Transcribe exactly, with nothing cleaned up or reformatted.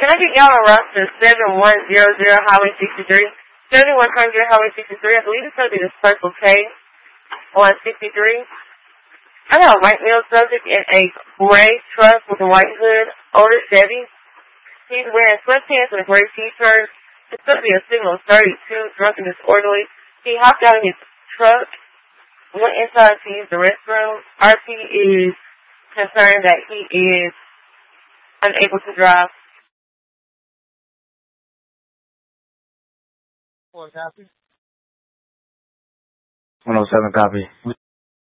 Can I get y'all on roster seven one zero zero Highway sixty-three? seventy-one hundred Highway sixty-three. I believe it's going to be the Circle K on sixty-three. I got a white male subject in a gray truck with a white hood, older Chevy. He's wearing sweatpants and a gray t-shirt. It's going to be a signal thirty-two, drunk and disorderly. He hopped out of his truck, went inside to use the restroom. R P is concerned that he is unable to drive. one oh seven copy.